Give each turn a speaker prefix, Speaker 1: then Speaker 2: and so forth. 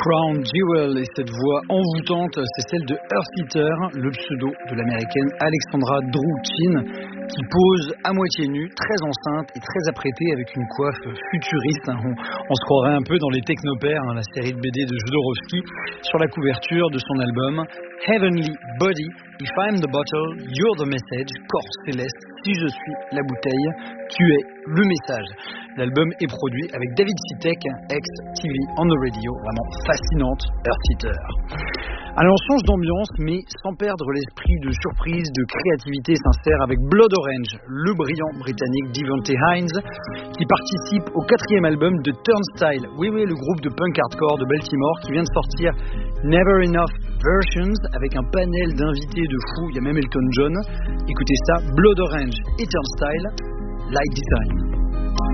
Speaker 1: Crown Jewel et cette voix envoûtante, c'est celle de Earth Eater, le pseudo de l'américaine Alexandra Drew Chin, qui pose à moitié nue, très enceinte et très apprêtée avec une coiffe futuriste. On se croirait un peu dans les Technopères, la série de BD de Jodorowsky, sur la couverture de son album Heavenly Body. If I'm the bottle, you're the message. Corps céleste, si je suis la bouteille, tu es le message. L'album est produit avec David Sitek, ex-TV on the Radio, vraiment fascinante, Earth Eater. Alors on change d'ambiance, mais sans perdre l'esprit de surprise, de créativité sincère avec Blood Orange, le brillant britannique Devonte Hines, qui participe au 4e album de Turnstile. Oui, le groupe de punk hardcore de Baltimore qui vient de sortir Never Enough Versions avec un panel d'invités de fous, il y a même Elton John. Écoutez ça, Blood Orange et Turnstile, Light Design.